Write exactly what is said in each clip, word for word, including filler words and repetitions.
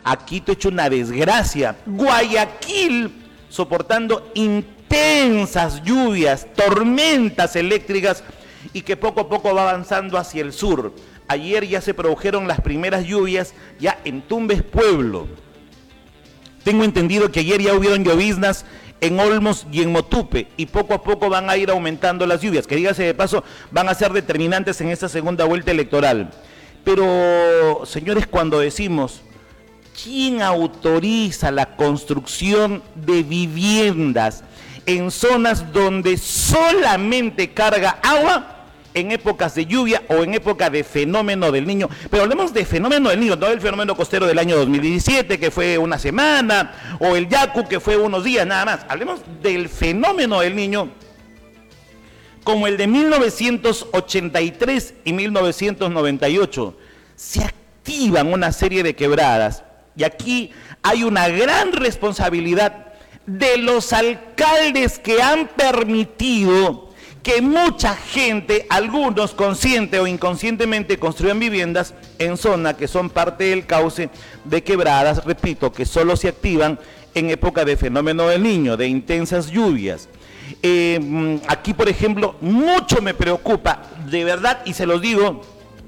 a Quito hecho una desgracia. Guayaquil soportando intensas lluvias, tormentas eléctricas y que poco a poco va avanzando hacia el sur. Ayer ya se produjeron las primeras lluvias ya en Tumbes Pueblo. Tengo entendido que ayer ya hubieron lloviznas en Olmos y en Motupe, y poco a poco van a ir aumentando las lluvias, que dígase de paso, van a ser determinantes en esta segunda vuelta electoral. Pero, señores, cuando decimos, ¿quién autoriza la construcción de viviendas en zonas donde solamente carga agua en épocas de lluvia o en época de fenómeno del Niño? Pero hablemos de fenómeno del Niño, no del fenómeno costero del año dos mil diecisiete, que fue una semana, o el Yaku, que fue unos días nada más. Hablemos del fenómeno del Niño, como el de mil novecientos ochenta y tres y mil novecientos noventa y ocho. Se activan una serie de quebradas, y aquí hay una gran responsabilidad de los alcaldes que han permitido que mucha gente, algunos consciente o inconscientemente, construyan viviendas en zonas que son parte del cauce de quebradas, repito, que solo se activan en época de fenómeno del Niño, de intensas lluvias. Eh, aquí, por ejemplo, mucho me preocupa, de verdad, y se los digo,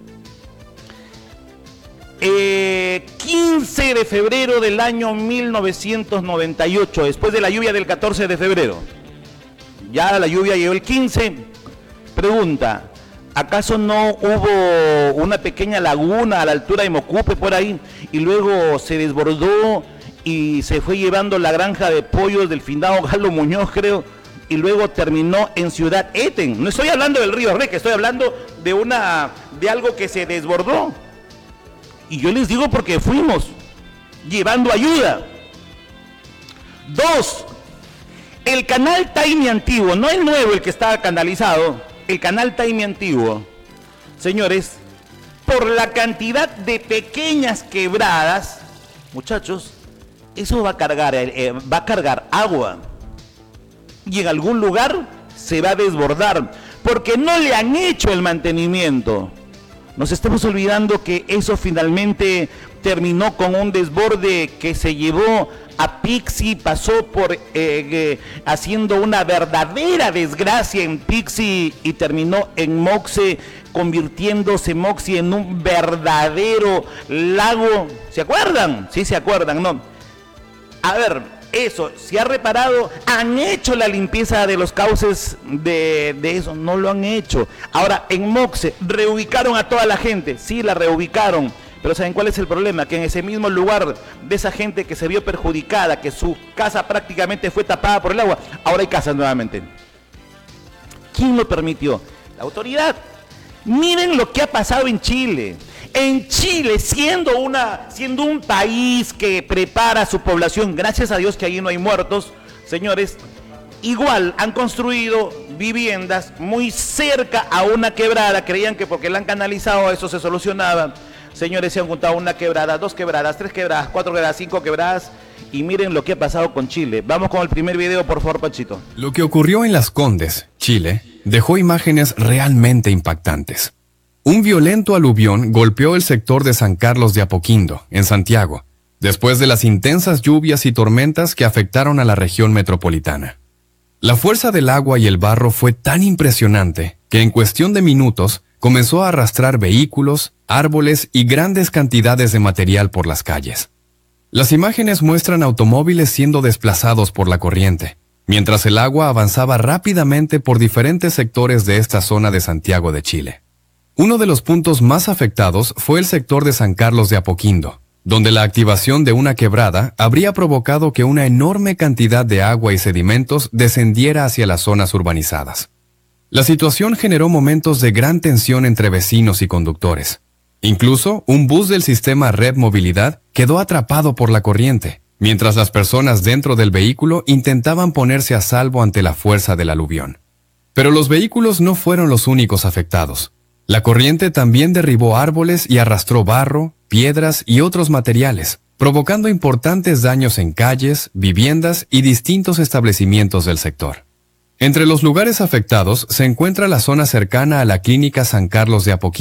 eh, quince de febrero del año mil novecientos noventa y ocho, después de la lluvia del catorce de febrero, ya la lluvia llegó el quince. Pregunta, ¿acaso no hubo una pequeña laguna a la altura de Mocupe por ahí y luego se desbordó y se fue llevando la granja de pollos del finado Galo Muñoz, creo, y luego terminó en Ciudad Eten? No estoy hablando del río Reque, estoy hablando de una de algo que se desbordó. Y yo les digo porque fuimos llevando ayuda. Dos, el canal Taimi antiguo, no el nuevo, el que está canalizado, el canal Taimi antiguo, señores, por la cantidad de pequeñas quebradas, muchachos, eso va a cargar, eh, va a cargar agua, y en algún lugar se va a desbordar, porque no le han hecho el mantenimiento. Nos estamos olvidando que eso finalmente terminó con un desborde que se llevó a Pixi, pasó por eh, eh, haciendo una verdadera desgracia en Pixi y terminó en Moxe, convirtiéndose Moxi en un verdadero lago. ¿Se acuerdan? Sí, se acuerdan, ¿no? A ver, eso, se ha reparado, han hecho la limpieza de los cauces de, de eso, no lo han hecho. Ahora, en Moxe, reubicaron a toda la gente, sí, la reubicaron. Pero ¿saben cuál es el problema? Que en ese mismo lugar de esa gente que se vio perjudicada, que su casa prácticamente fue tapada por el agua, ahora hay casas nuevamente. ¿Quién lo permitió? La autoridad. Miren lo que ha pasado en Chile. En Chile, siendo, una, siendo un país que prepara a su población, gracias a Dios que allí no hay muertos, señores, igual han construido viviendas muy cerca a una quebrada. Creían que porque la han canalizado eso se solucionaba. Señores, se han juntado una quebrada, dos quebradas, tres quebradas, cuatro quebradas, cinco quebradas, y miren lo que ha pasado con Chile. Vamos con el primer video, por favor, Panchito. Lo que ocurrió en Las Condes, Chile, dejó imágenes realmente impactantes. Un violento aluvión golpeó el sector de San Carlos de Apoquindo, en Santiago, después de las intensas lluvias y tormentas que afectaron a la región metropolitana. La fuerza del agua y el barro fue tan impresionante que en cuestión de minutos comenzó a arrastrar vehículos, árboles y grandes cantidades de material por las calles. Las imágenes muestran automóviles siendo desplazados por la corriente, mientras el agua avanzaba rápidamente por diferentes sectores de esta zona de Santiago de Chile. Uno de los puntos más afectados fue el sector de San Carlos de Apoquindo, donde la activación de una quebrada habría provocado que una enorme cantidad de agua y sedimentos descendiera hacia las zonas urbanizadas. La situación generó momentos de gran tensión entre vecinos y conductores. Incluso, un bus del sistema Red Movilidad quedó atrapado por la corriente, mientras las personas dentro del vehículo intentaban ponerse a salvo ante la fuerza del aluvión. Pero los vehículos no fueron los únicos afectados. La corriente también derribó árboles y arrastró barro, piedras y otros materiales, provocando importantes daños en calles, viviendas y distintos establecimientos del sector. Entre los lugares afectados se encuentra la zona cercana a la clínica San Carlos de Apoquindo,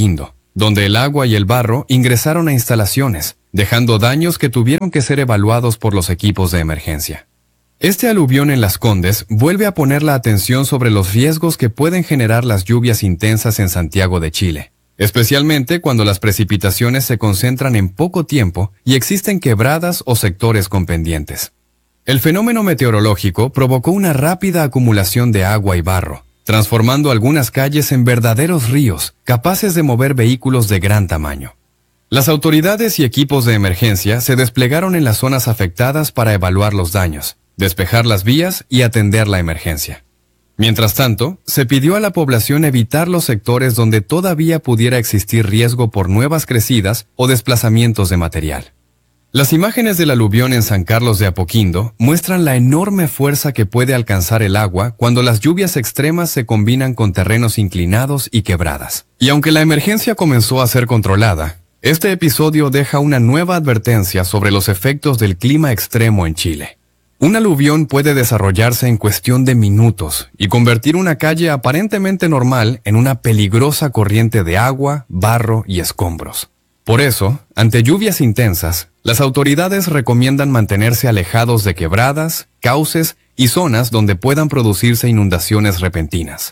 donde el agua y el barro ingresaron a instalaciones, dejando daños que tuvieron que ser evaluados por los equipos de emergencia. Este aluvión en Las Condes vuelve a poner la atención sobre los riesgos que pueden generar las lluvias intensas en Santiago de Chile, especialmente cuando las precipitaciones se concentran en poco tiempo y existen quebradas o sectores con pendientes. El fenómeno meteorológico provocó una rápida acumulación de agua y barro, transformando algunas calles en verdaderos ríos, capaces de mover vehículos de gran tamaño. Las autoridades y equipos de emergencia se desplegaron en las zonas afectadas para evaluar los daños, despejar las vías y atender la emergencia. Mientras tanto, se pidió a la población evitar los sectores donde todavía pudiera existir riesgo por nuevas crecidas o desplazamientos de material. Las imágenes del aluvión en San Carlos de Apoquindo muestran la enorme fuerza que puede alcanzar el agua cuando las lluvias extremas se combinan con terrenos inclinados y quebradas. Y aunque la emergencia comenzó a ser controlada, este episodio deja una nueva advertencia sobre los efectos del clima extremo en Chile. Un aluvión puede desarrollarse en cuestión de minutos y convertir una calle aparentemente normal en una peligrosa corriente de agua, barro y escombros. Por eso, ante lluvias intensas, las autoridades recomiendan mantenerse alejados de quebradas, cauces y zonas donde puedan producirse inundaciones repentinas.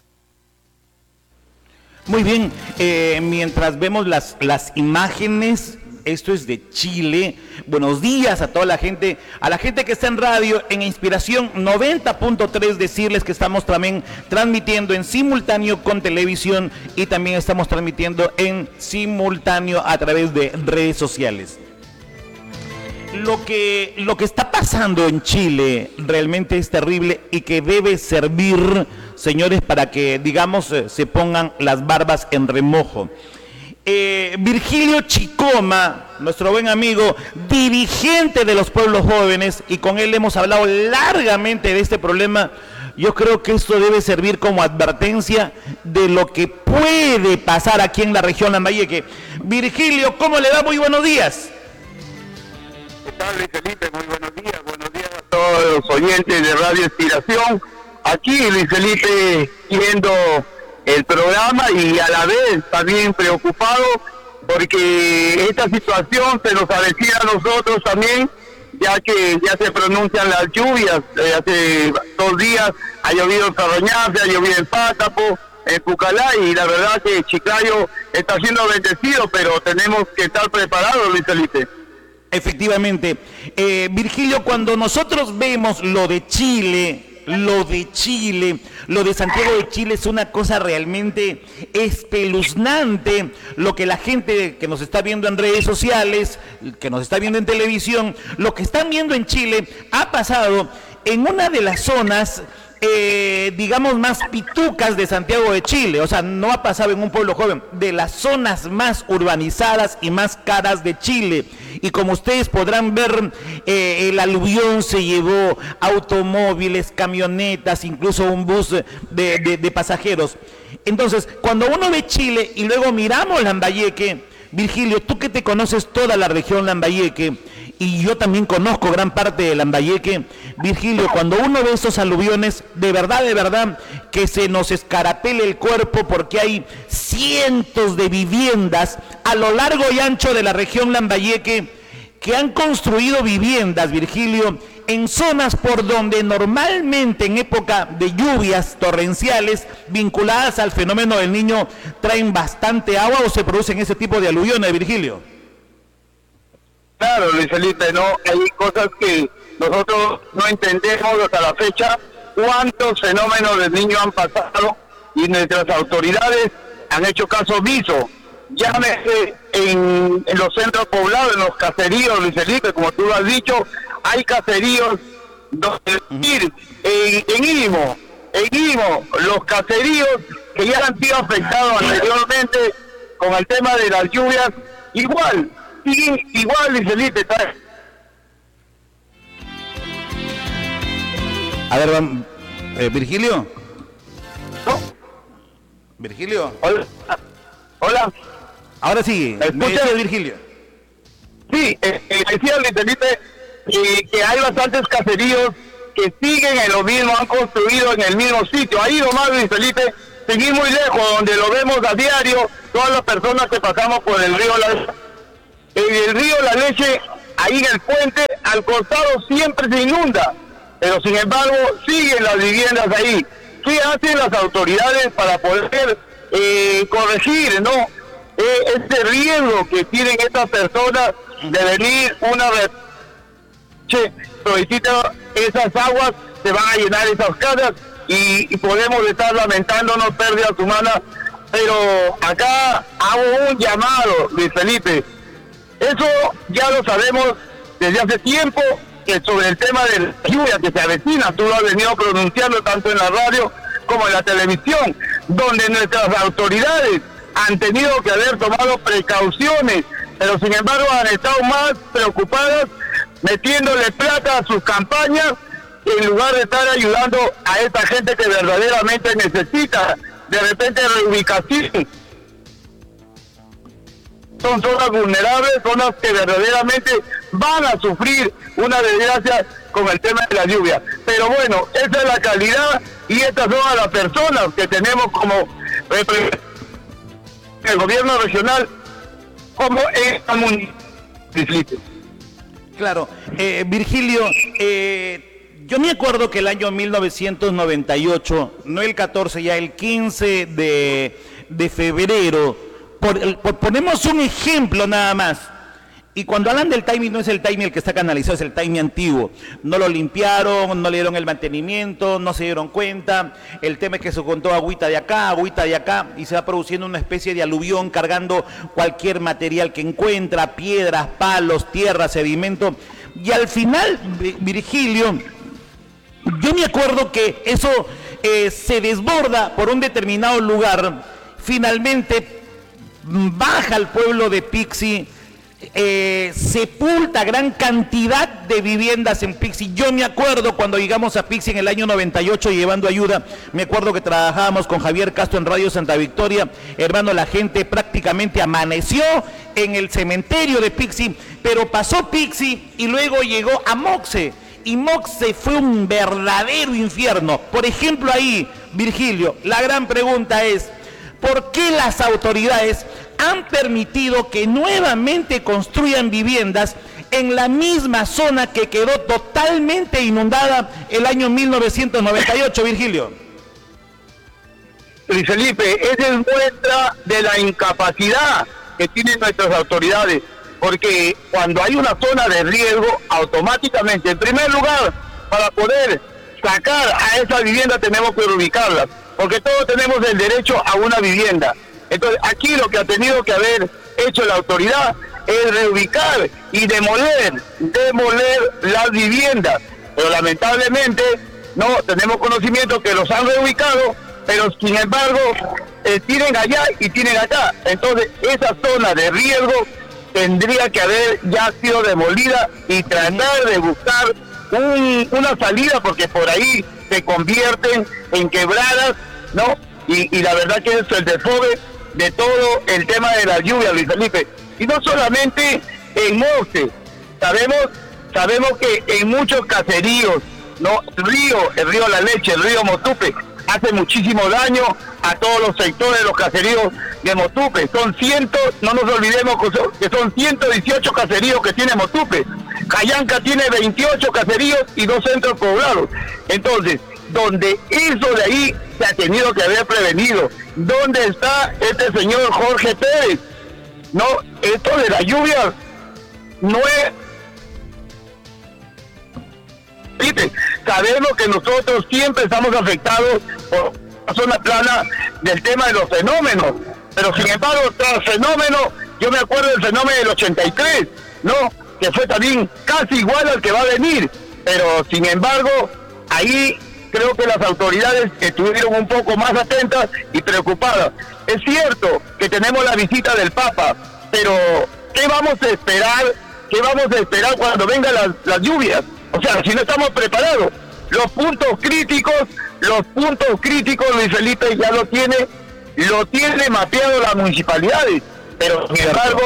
Muy bien, eh, mientras vemos las, las imágenes, esto es de Chile. Buenos días a toda la gente, a la gente que está en radio, en Inspiración noventa punto tres, decirles que estamos también transmitiendo en simultáneo con televisión y también estamos transmitiendo en simultáneo a través de redes sociales. Lo que, lo que está pasando en Chile realmente es terrible y que debe servir, señores, para que, digamos, se pongan las barbas en remojo. Eh, Virgilio Chicoma, nuestro buen amigo, dirigente de los pueblos jóvenes, y con él hemos hablado largamente de este problema. Yo creo que esto debe servir como advertencia de lo que puede pasar aquí en la región Lambayeque. Virgilio, ¿cómo le va? Muy buenos días. ¿Qué tal, Luis Felipe? Muy buenos días. Buenos días a todos los oyentes de Radio Inspiración. Aquí, Luis Felipe, viendo el programa y a la vez también preocupado porque esta situación se nos avecina a nosotros también, ya que ya se pronuncian las lluvias. Eh, hace dos días ha llovido en Carroñafe, ha llovido en Pátapo, en Pucalá, y la verdad que Chiclayo está siendo bendecido, pero tenemos que estar preparados, Luis Felipe. Efectivamente. Eh, Virgilio, cuando nosotros vemos lo de Chile, lo de Chile, lo de Santiago de Chile es una cosa realmente espeluznante. Lo que la gente que nos está viendo en redes sociales, que nos está viendo en televisión, lo que están viendo en Chile ha pasado en una de las zonas, eh, digamos, más pitucas de Santiago de Chile. O sea, no ha pasado en un pueblo joven, de las zonas más urbanizadas y más caras de Chile. Y como ustedes podrán ver, eh, el aluvión se llevó automóviles, camionetas, incluso un bus de, de, de pasajeros. Entonces, cuando uno ve Chile y luego miramos Lambayeque, Virgilio, tú que te conoces toda la región Lambayeque, y yo también conozco gran parte de Lambayeque, Virgilio, cuando uno ve esos aluviones, de verdad, de verdad, que se nos escarapele el cuerpo, porque hay cientos de viviendas a lo largo y ancho de la región Lambayeque que han construido viviendas, Virgilio, en zonas por donde normalmente en época de lluvias torrenciales vinculadas al fenómeno del Niño traen bastante agua o se producen ese tipo de aluviones, Virgilio. Claro, Luis Felipe, no, hay cosas que nosotros no entendemos hasta la fecha, cuántos fenómenos del Niño han pasado y nuestras autoridades han hecho caso omiso. Llámese en, en los centros poblados, en los caseríos, Luis Felipe, como tú lo has dicho, hay caseríos donde ir en, en Imo, en Imo, los caseríos que ya han sido afectados anteriormente con el tema de las lluvias, igual. Sí, igual, Luis Felipe, ¿sabes? A ver, vamos, eh, Virgilio. ¿No? Virgilio. Hola. Hola. Ahora sí, me decía Virgilio. Sí, eh, eh, decía Luis Felipe eh, que hay bastantes caseríos que siguen en lo mismo, han construido en el mismo sitio. Ahí nomás, Luis Felipe, sin ir muy lejos, donde lo vemos a diario, todas las personas que pasamos por el río La Leche. En el río La Leche, ahí en el puente, al costado siempre se inunda, pero sin embargo siguen las viviendas ahí. ¿Qué hacen las autoridades para poder eh, corregir, no? Eh, este riesgo que tienen estas personas de venir una vez, solicita esas aguas, se van a llenar esas casas y, y podemos estar lamentándonos pérdidas humanas, pero acá hago un llamado, Luis Felipe. Eso ya lo sabemos desde hace tiempo, que sobre el tema de la lluvia que se avecina, tú lo has venido pronunciando tanto en la radio como en la televisión, donde nuestras autoridades han tenido que haber tomado precauciones, pero sin embargo han estado más preocupadas metiéndole plata a sus campañas en lugar de estar ayudando a esta gente que verdaderamente necesita de repente reubicación. Son zonas vulnerables, zonas que verdaderamente van a sufrir una desgracia con el tema de la lluvia. Pero bueno, esa es la calidad y estas son las personas que tenemos como representantes del gobierno regional, como en el municipio. Claro, eh, Virgilio, eh, yo me acuerdo que el año mil novecientos noventa y ocho, no el catorce, ya el quince de, de febrero, por, por, ponemos un ejemplo nada más, y cuando hablan del timing, no es el timing el que está canalizado, es el timing antiguo. No lo limpiaron, no le dieron el mantenimiento, no se dieron cuenta. El tema es que se contó agüita de acá, agüita de acá, y se va produciendo una especie de aluvión cargando cualquier material que encuentra, piedras, palos, tierra, sedimento. Y al final, Virgilio, yo me acuerdo que eso eh, se desborda por un determinado lugar. Finalmente baja al pueblo de Pixi, Eh, sepulta gran cantidad de viviendas en Pixi. Yo me acuerdo cuando llegamos a Pixi en el año noventa y ocho llevando ayuda, me acuerdo que trabajábamos con Javier Castro en Radio Santa Victoria, hermano, la gente prácticamente amaneció en el cementerio de Pixi, pero pasó Pixi y luego llegó a Moxe, y Moxe fue un verdadero infierno. Por ejemplo ahí, Virgilio, la gran pregunta es, ¿por qué las autoridades han permitido que nuevamente construyan viviendas en la misma zona que quedó totalmente inundada el año mil novecientos noventa y ocho, Virgilio? Luis Felipe, esa es muestra de la incapacidad que tienen nuestras autoridades, porque cuando hay una zona de riesgo, automáticamente, en primer lugar, para poder sacar a esa vivienda tenemos que ubicarla, porque todos tenemos el derecho a una vivienda. Entonces, aquí lo que ha tenido que haber hecho la autoridad es reubicar y demoler, demoler las viviendas. Pero lamentablemente, no tenemos conocimiento que los han reubicado, pero sin embargo, eh, tienen allá y tienen acá. Entonces, esa zona de riesgo tendría que haber ya sido demolida y tratar de buscar un, una salida, porque por ahí se convierten en quebradas, ¿no? Y, y la verdad que es el desfogue de todo el tema de la lluvia, Luis Felipe. Y no solamente en Moxe, sabemos, sabemos que en muchos caseríos, ¿no? El río, el río La Leche, el río Motupe, hace muchísimo daño a todos los sectores de los caseríos de Motupe. Son cientos, no nos olvidemos que son ciento dieciocho caseríos que tiene Motupe. Cayanca tiene veintiocho caseríos y dos centros poblados. Entonces, donde eso de ahí se ha tenido que haber prevenido. ¿Dónde está este señor Jorge Pérez? No, esto de la lluvia no es... ¿Viste? Sabemos que nosotros siempre estamos afectados por la zona plana del tema de los fenómenos, pero sin embargo, tras fenómeno, yo me acuerdo del fenómeno del ochenta y tres, ¿no? Que fue también casi igual al que va a venir, pero sin embargo, ahí creo que las autoridades estuvieron un poco más atentas y preocupadas. Es cierto que tenemos la visita del Papa, pero ¿qué vamos a esperar? ¿Qué vamos a esperar cuando vengan las, las lluvias? O sea, si no estamos preparados. Los puntos críticos, los puntos críticos, Luis Felipe, ya lo tiene, lo tiene mapeado las municipalidades, pero sin embargo,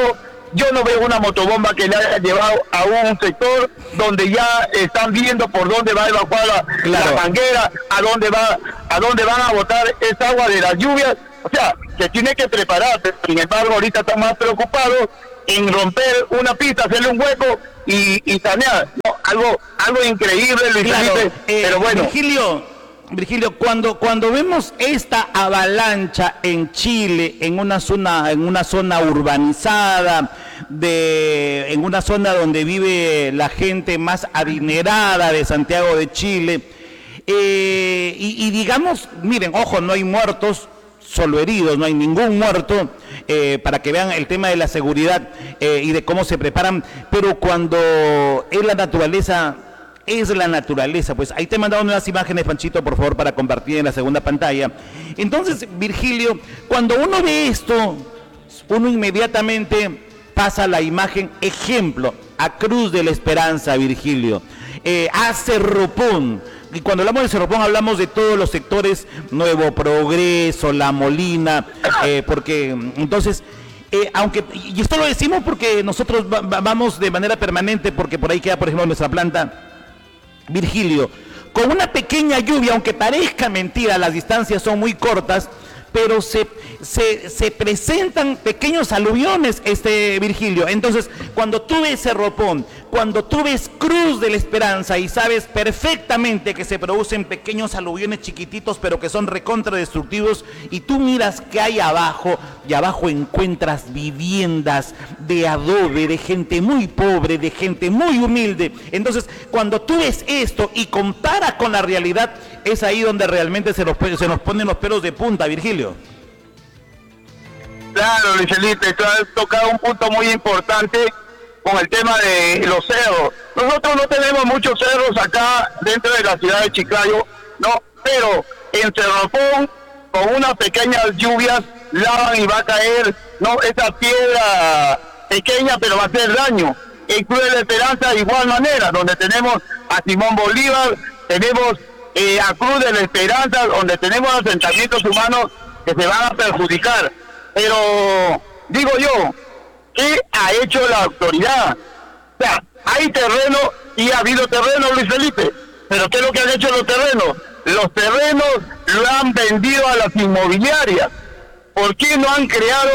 yo no veo una motobomba que le haya llevado a un sector donde ya están viendo por dónde va a evacuar la, claro. la manguera, a dónde va, a dónde van a botar esa agua de las lluvias. O sea, se tiene que preparar. Sin embargo, ahorita están más preocupados en romper una pista, hacerle un hueco y, y sanear. No, algo, algo increíble, Luis claro, Felipe, eh, pero bueno. Virgilio, Virgilio, cuando, cuando vemos esta avalancha en Chile, en una zona, en una zona urbanizada, de, en una zona donde vive la gente más adinerada de Santiago de Chile, eh, y, y digamos, miren, ojo, no hay muertos, solo heridos, no hay ningún muerto, eh, para que vean el tema de la seguridad eh, y de cómo se preparan, pero cuando es la naturaleza, es la naturaleza, pues ahí te he mandado unas imágenes, Panchito, por favor, para compartir en la segunda pantalla. Entonces, Virgilio, cuando uno ve esto, uno inmediatamente pasa la imagen ejemplo a Cruz de la Esperanza, Virgilio, eh, a Cerropón. Y cuando hablamos de Cerropón hablamos de todos los sectores, Nuevo Progreso, La Molina, eh, porque entonces, eh, aunque, y esto lo decimos porque nosotros va, va, vamos de manera permanente, porque por ahí queda, por ejemplo, nuestra planta, Virgilio, con una pequeña lluvia, aunque parezca mentira, las distancias son muy cortas, pero se, se, se presentan pequeños aluviones, este Virgilio. Entonces, cuando tú ves Cerropón, cuando tú ves Cruz de la Esperanza y sabes perfectamente que se producen pequeños aluviones chiquititos, pero que son recontradestructivos, y tú miras qué hay abajo, y abajo encuentras viviendas de adobe, de gente muy pobre, de gente muy humilde. Entonces, cuando tú ves esto y comparas con la realidad, es ahí donde realmente se nos, se nos ponen los pelos de punta, Virgilio. Claro, Luis Felipe, tú has tocado un punto muy importante con el tema de los cerros. Nosotros no tenemos muchos cerros acá dentro de la ciudad de Chiclayo, no, pero en Cerropón, con unas pequeñas lluvias, lavan y va a caer, no, esa piedra pequeña, pero va a hacer daño. En Cruz de la Esperanza de igual manera, donde tenemos a Simón Bolívar, tenemos eh, a Cruz de la Esperanza, donde tenemos asentamientos humanos que se van a perjudicar. Pero digo yo, ¿qué ha hecho la autoridad? O sea, hay terreno y ha habido terreno, Luis Felipe, pero ¿qué es lo que han hecho los terrenos? Los terrenos lo han vendido a las inmobiliarias. ¿Por qué no han creado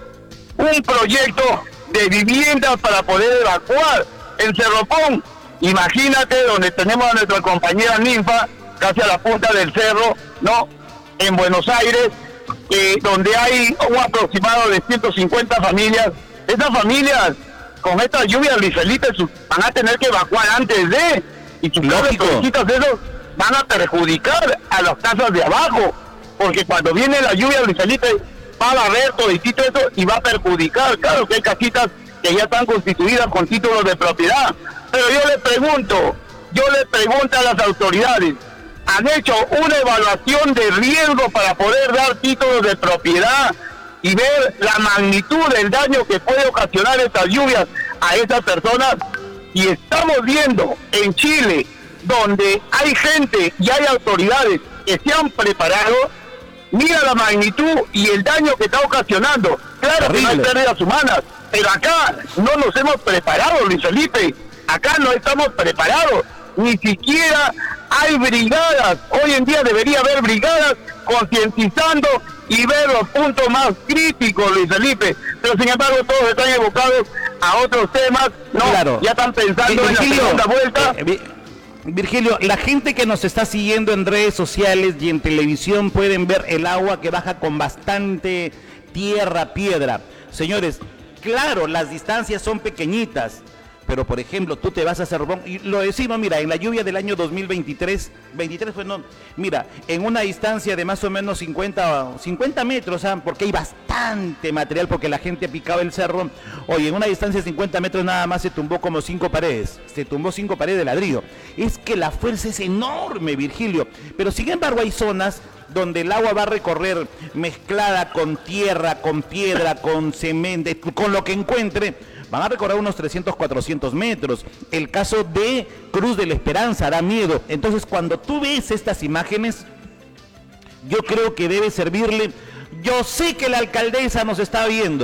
un proyecto de viviendas para poder evacuar en Cerropón? Imagínate, donde tenemos a nuestra compañera Ninfa, casi a la punta del cerro, ¿no? En Buenos Aires, eh, donde hay un aproximado de ciento cincuenta familias. Esas familias, con estas lluvias, Luis Felipe, van a tener que evacuar antes de, y sus cositas de esos van a perjudicar a las casas de abajo, porque cuando viene la lluvia, Luis Felipe, va a barrer toditito eso y va a perjudicar. Claro que hay casitas que ya están constituidas con títulos de propiedad, pero yo le pregunto, yo le pregunto a las autoridades, ¿han hecho una evaluación de riesgo para poder dar títulos de propiedad y ver la magnitud del daño que puede ocasionar estas lluvias a esas personas? Y estamos viendo en Chile, donde hay gente y hay autoridades que se han preparado, mira la magnitud y el daño que está ocasionando. Claro que no hay pérdidas humanas, pero acá no nos hemos preparado, Luis Felipe. Acá no estamos preparados, ni siquiera hay brigadas. Hoy en día debería haber brigadas concientizando y ver los puntos más críticos, Luis Felipe, pero sin embargo todos están evocados a otros temas, no, claro. Ya están pensando eh, en Virgilio, la segunda vuelta. Eh, Virgilio, la gente que nos está siguiendo en redes sociales y en televisión pueden ver el agua que baja con bastante tierra, piedra. Señores, claro, las distancias son pequeñitas, pero por ejemplo, tú te vas a Cerropón, y lo decimos, mira, en la lluvia del año dos mil veintitrés, veintitrés pues no, mira, en una distancia de más o menos cincuenta, cincuenta metros, ¿ah? Porque hay bastante material, porque la gente picaba el cerro. Oye, en una distancia de cincuenta metros nada más se tumbó como cinco paredes, se tumbó cinco paredes de ladrillo. Es que la fuerza es enorme, Virgilio, pero sin embargo hay zonas donde el agua va a recorrer mezclada con tierra, con piedra, con cemento, con lo que encuentre. Van a recorrer unos trescientos, cuatrocientos metros. El caso de Cruz de la Esperanza da miedo. Entonces, cuando tú ves estas imágenes, yo creo que debe servirle. Yo sé que la alcaldesa nos está viendo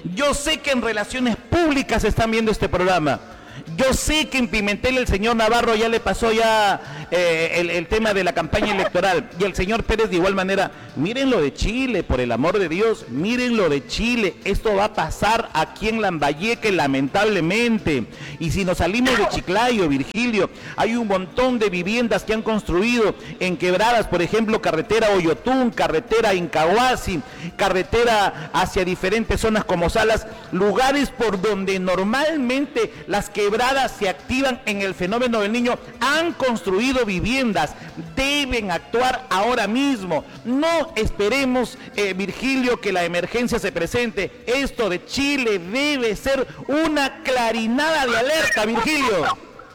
Yo sé que en Relaciones Públicas están viendo este programa. Yo sé que en Pimentel el señor Navarro ya le pasó ya eh, el, el tema de la campaña electoral, y el señor Pérez de igual manera. Miren lo de Chile, por el amor de Dios, miren lo de Chile. Esto va a pasar aquí en Lambayeque, lamentablemente. Y si nos salimos de Chiclayo, Virgilio, hay un montón de viviendas que han construido en quebradas, por ejemplo, carretera Oyotún, carretera Incahuasi, carretera hacia diferentes zonas como Salas, lugares por donde normalmente las quebradas se activan en el fenómeno del Niño, han construido viviendas. Deben actuar ahora mismo. No esperemos, eh, Virgilio, que la emergencia se presente. Esto de Chile debe ser una clarinada de alerta, Virgilio.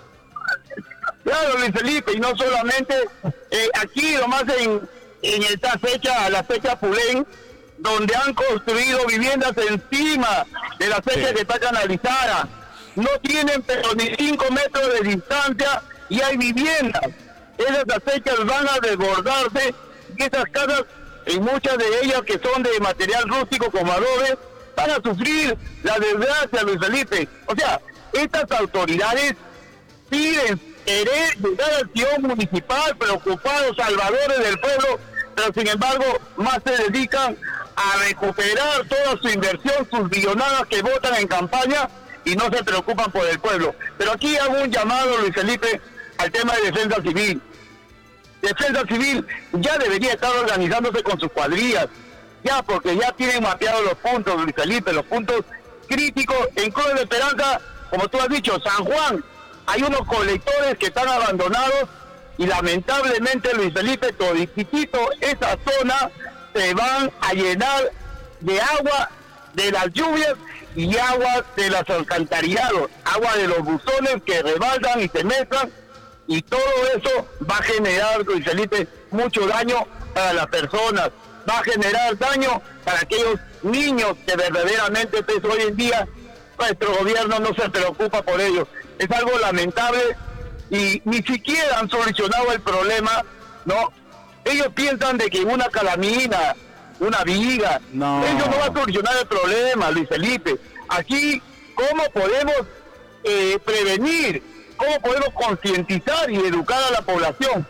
Claro, Luis Felipe, y no solamente eh, aquí, nomás en, en esta fecha, la fecha Pulén, donde han construido viviendas encima de la fecha sí. que está canalizada. No tienen pero ni cinco metros de distancia y hay viviendas. Esas acechas van a desbordarse y esas casas, y muchas de ellas que son de material rústico como adobe, van a sufrir la desgracia, Luis Felipe. O sea, estas autoridades piden querer llegar al acción municipal, preocupados, salvadores del pueblo, pero sin embargo más se dedican a recuperar toda su inversión, sus billonadas que votan en campaña, y no se preocupan por el pueblo. Pero aquí hago un llamado, Luis Felipe, al tema de defensa civil. Defensa civil ya debería estar organizándose con sus cuadrillas, ya, porque ya tienen mapeados los puntos, Luis Felipe, los puntos críticos. En Cruz de Esperanza, como tú has dicho, San Juan, hay unos colectores que están abandonados y lamentablemente, Luis Felipe, toditito esa zona se van a llenar de agua de las lluvias y agua de los alcantarillados, agua de los buzones que rebalsan y se mezclan, y todo eso va a generar, Luis Felipe, mucho daño para las personas, va a generar daño para aquellos niños que verdaderamente pues, hoy en día nuestro gobierno no se preocupa por ellos. Es algo lamentable y ni siquiera han solucionado el problema, ¿no? Ellos piensan de que una calamina, una viga, no. Eso no va a solucionar el problema, Luis Felipe. Aquí, ¿cómo podemos eh, prevenir? ¿Cómo podemos concientizar y educar a la población?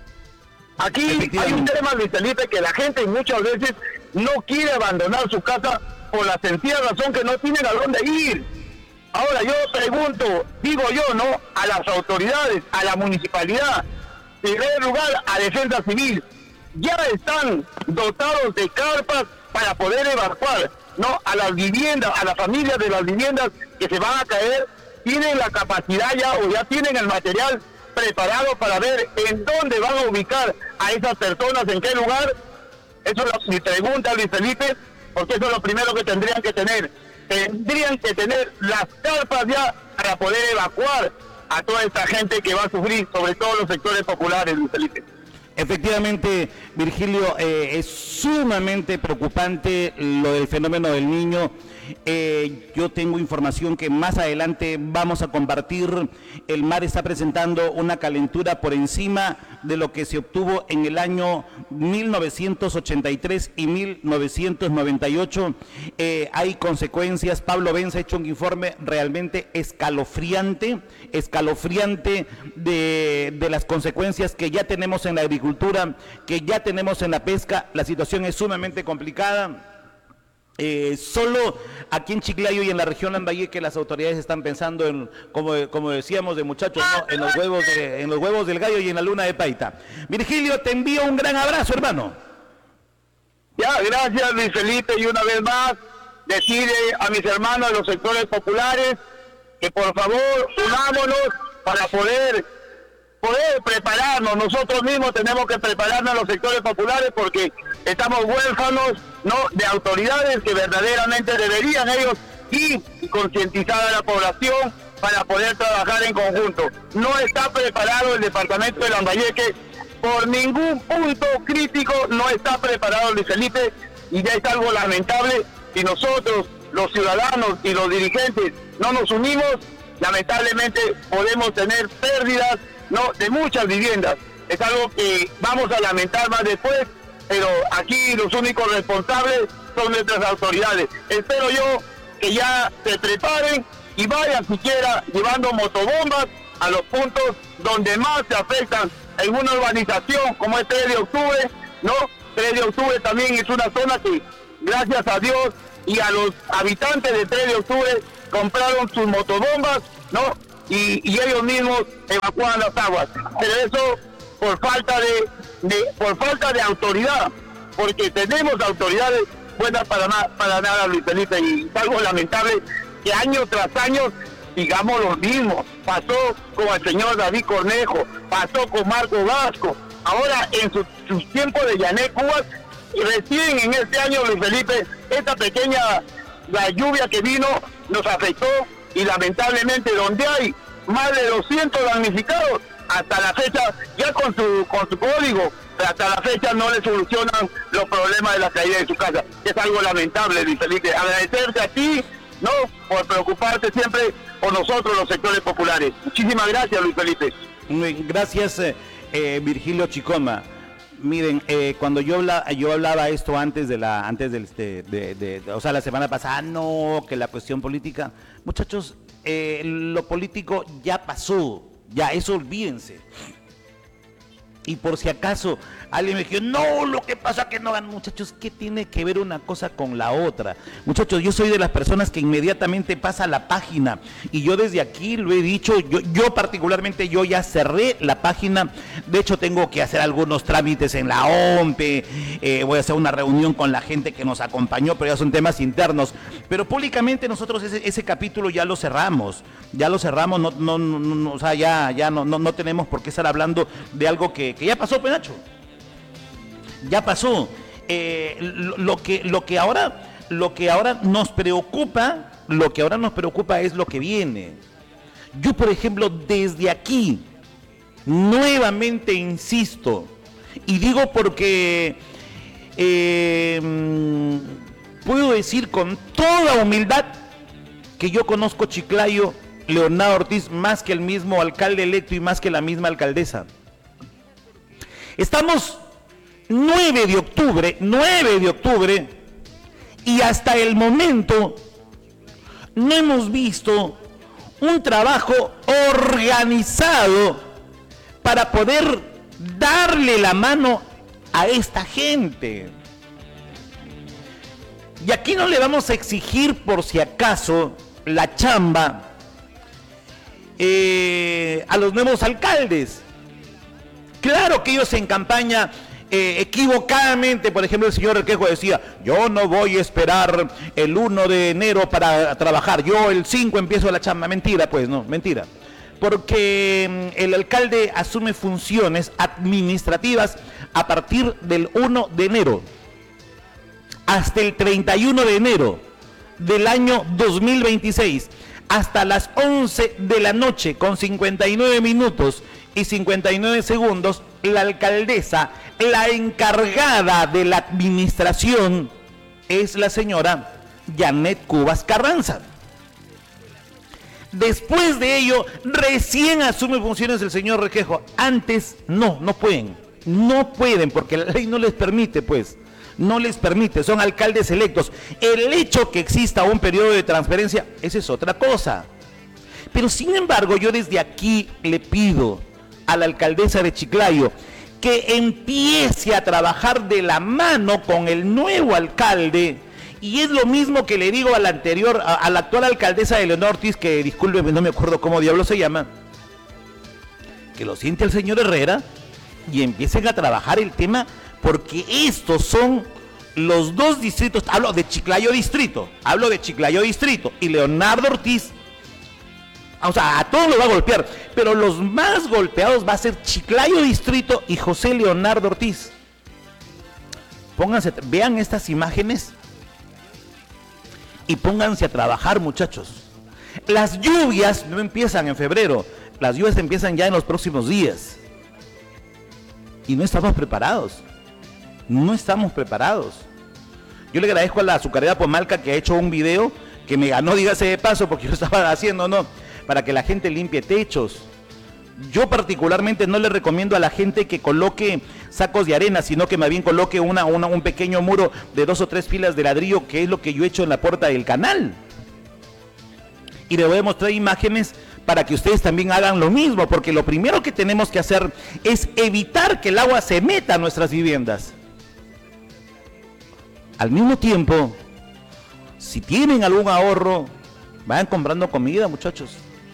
Aquí hay un tema, Luis Felipe, que la gente muchas veces no quiere abandonar su casa por la sencilla razón que no tienen a dónde ir. Ahora yo pregunto, digo yo, ¿no? A las autoridades, a la municipalidad, en primer lugar a Defensa Civil, ya están dotados de carpas para poder evacuar, ¿no? A las viviendas, a las familias de las viviendas que se van a caer, tienen la capacidad ya o ya tienen el material preparado para ver en dónde van a ubicar a esas personas, en qué lugar. Eso es mi pregunta, Luis Felipe, porque eso es lo primero que tendrían que tener. Tendrían que tener las carpas ya para poder evacuar a toda esta gente que va a sufrir, sobre todo los sectores populares, Luis Felipe. Efectivamente, Virgilio, eh, es sumamente preocupante lo del fenómeno del Niño. Eh, yo tengo información que más adelante vamos a compartir. El mar está presentando una calentura por encima de lo que se obtuvo en el año mil novecientos ochenta y tres y mil novecientos noventa y ocho. Eh, hay consecuencias. Pablo Benz ha hecho un informe realmente escalofriante, escalofriante de, de las consecuencias que ya tenemos en la agricultura, que ya tenemos en la pesca. La situación es sumamente complicada. Eh, solo aquí en Chiclayo y en la región Lambayeque las autoridades están pensando en, como, como decíamos de muchachos, ¿no? en los huevos de, en los huevos del gallo y en la luna de Paita. Virgilio, te envío un gran abrazo, hermano. Ya, gracias, Luis Felipe, y una vez más decide a mis hermanos de los sectores populares que por favor unámonos para poder poder prepararnos. Nosotros mismos tenemos que prepararnos los sectores populares porque estamos huérfanos, ¿no?, de autoridades que verdaderamente deberían ellos ir y concientizar a la población para poder trabajar en conjunto. No está preparado el departamento de Lambayeque por ningún punto crítico, no está preparado, Luis Felipe, y ya es algo lamentable. Si nosotros, los ciudadanos y los dirigentes, no nos unimos, lamentablemente podemos tener pérdidas, ¿no?, de muchas viviendas. Es algo que vamos a lamentar más después, pero aquí los únicos responsables son nuestras autoridades. Espero yo que ya se preparen y vayan siquiera llevando motobombas a los puntos donde más se afectan en una urbanización como es tres de octubre, ¿no? tres de octubre también es una zona que, gracias a Dios y a los habitantes de tres de octubre, compraron sus motobombas, ¿no? Y, y ellos mismos evacuaban las aguas. Pero eso por falta de, de por falta de autoridad, porque tenemos autoridades buenas para, na, para nada, Luis Felipe, y es algo lamentable que año tras año digamos lo mismo. Pasó con el señor David Cornejo, pasó con Marco Vasco, ahora en sus su tiempos de Yané Cubas, y recién en este año, Luis Felipe, esta pequeña, la lluvia que vino nos afectó, y lamentablemente donde hay más de doscientos damnificados, hasta la fecha, ya con su con su código, hasta la fecha no le solucionan los problemas de la caída de su casa. Es algo lamentable, Luis Felipe. Agradecerte a ti, ¿no?, por preocuparte siempre por nosotros, los sectores populares. Muchísimas gracias, Luis Felipe. Gracias, eh, eh, Virgilio Chicoma. Miren, eh, cuando yo hablaba, yo hablaba esto antes de la, antes del, de, de, de, de, o sea, la semana pasada, no, que la cuestión política, muchachos, eh, lo político ya pasó, ya eso olvídense. Y por si acaso alguien me dijo, no, lo que pasa que no ganan, muchachos, ¿qué tiene que ver una cosa con la otra? Muchachos, yo soy de las personas que inmediatamente pasa la página, y yo desde aquí lo he dicho, yo, yo particularmente, yo ya cerré la página. De hecho tengo que hacer algunos trámites en la O M P E, eh, voy a hacer una reunión con la gente que nos acompañó, pero ya son temas internos, pero públicamente nosotros ese, ese capítulo ya lo cerramos, ya lo cerramos, no, no, no, no, o sea, ya, ya no, no, no tenemos por qué estar hablando de algo que, que ya pasó, Penacho. Ya pasó. Eh, lo, lo que lo que ahora lo que ahora nos preocupa, lo que ahora nos preocupa es lo que viene. Yo, por ejemplo, desde aquí nuevamente insisto, y digo porque eh, puedo decir con toda humildad que yo conozco Chiclayo, Leonardo Ortiz, más que el mismo alcalde electo y más que la misma alcaldesa. Estamos nueve de octubre, nueve de octubre, y hasta el momento no hemos visto un trabajo organizado para poder darle la mano a esta gente. Y aquí no le vamos a exigir, por si acaso, la chamba eh, a los nuevos alcaldes. Claro que ellos en campaña eh, equivocadamente, por ejemplo, el señor Requejo decía, yo no voy a esperar el uno de enero para trabajar, yo el cinco empiezo la chamba. Mentira, pues, no, mentira. Porque el alcalde asume funciones administrativas a partir del uno de enero hasta el treinta y uno de enero del año dos mil veintiséis, hasta las once de la noche con cincuenta y nueve minutos y cincuenta y nueve segundos, la alcaldesa, la encargada de la administración, es la señora Yanet Cubas Carranza. Después de ello, recién asume funciones el señor Requejo. Antes, no, no pueden, no pueden, porque la ley no les permite, pues, no les permite, son alcaldes electos. El hecho que exista un periodo de transferencia, esa es otra cosa. Pero sin embargo, yo desde aquí le pido a la alcaldesa de Chiclayo que empiece a trabajar de la mano con el nuevo alcalde, y es lo mismo que le digo a la anterior, a, a la actual alcaldesa de Leonardo Ortiz, que discúlpeme, no me acuerdo cómo diablo se llama, que lo siente el señor Herrera y empiecen a trabajar el tema, porque estos son los dos distritos, hablo de Chiclayo Distrito, hablo de Chiclayo Distrito y Leonardo Ortiz. O sea, a todos los va a golpear, pero los más golpeados va a ser Chiclayo Distrito y José Leonardo Ortiz. Pónganse, vean estas imágenes y pónganse a trabajar, muchachos. Las lluvias no empiezan en febrero, las lluvias empiezan ya en los próximos días. Y no estamos preparados, no estamos preparados. Yo le agradezco a la azucarera Pomalca que ha hecho un video que me ganó, dígase de paso, porque yo estaba haciendo, ¿no?, para que la gente limpie techos. Yo particularmente no le recomiendo a la gente que coloque sacos de arena, sino que más bien coloque una, una, un pequeño muro de dos o tres filas de ladrillo, que es lo que yo he hecho en la puerta del canal. Y les voy a mostrar imágenes para que ustedes también hagan lo mismo, porque lo primero que tenemos que hacer es evitar que el agua se meta a nuestras viviendas. Al mismo tiempo, si tienen algún ahorro, vayan comprando comida, muchachos.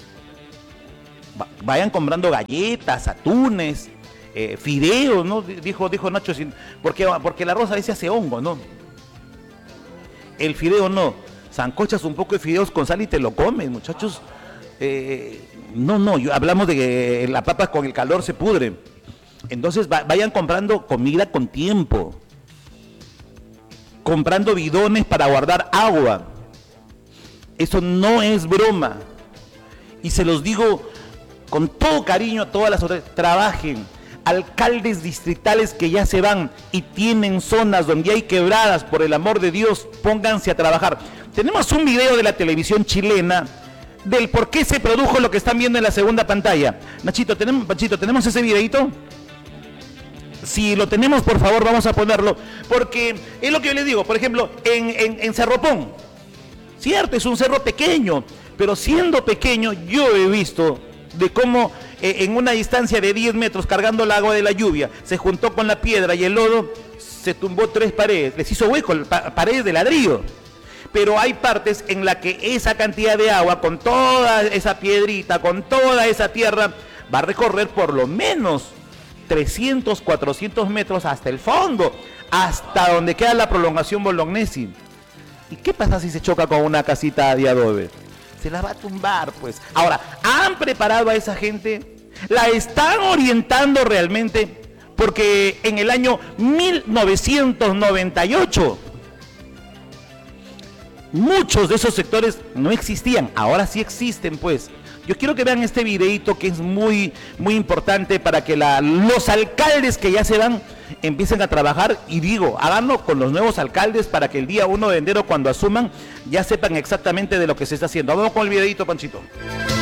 Vayan comprando galletas, atunes, eh, fideos, ¿no? Dijo, dijo Nacho, porque, porque el arroz a veces hace hongo, ¿no? El fideo no. Sancochas un poco de fideos con sal y te lo comes, muchachos. Eh, no, no, yo, hablamos de que la papa con el calor se pudre. Entonces va, vayan comprando comida con tiempo. Comprando bidones para guardar agua. Eso no es broma. Y se los digo con todo cariño a todas las autoridades. Trabajen. Alcaldes distritales que ya se van y tienen zonas donde hay quebradas, por el amor de Dios, pónganse a trabajar. Tenemos un video de la televisión chilena del por qué se produjo lo que están viendo en la segunda pantalla. Nachito, ¿tenemos, Nachito, ¿tenemos ese videito? Si lo tenemos, por favor, vamos a ponerlo, porque es lo que yo les digo. Por ejemplo, en, en, en Cerropón, cierto, es un cerro pequeño, pero siendo pequeño, yo he visto de cómo eh, en una distancia de diez metros, cargando el agua de la lluvia, se juntó con la piedra y el lodo, se tumbó tres paredes, les hizo hueco, pa paredes de ladrillo. Pero hay partes en las que esa cantidad de agua, con toda esa piedrita, con toda esa tierra, va a recorrer por lo menos trescientos, cuatrocientos metros hasta el fondo, hasta donde queda la prolongación Bolognesi. ¿Y qué pasa si se choca con una casita de adobe? Se la va a tumbar, pues. Ahora, ¿han preparado a esa gente? ¿La están orientando realmente? Porque en el año mil novecientos noventa y ocho, muchos de esos sectores no existían, ahora sí existen, pues. Yo quiero que vean este videito que es muy, muy importante para que la, los alcaldes que ya se van empiecen a trabajar, y digo, háganlo con los nuevos alcaldes para que el día uno de enero, cuando asuman, ya sepan exactamente de lo que se está haciendo. Vamos con el videito, Panchito.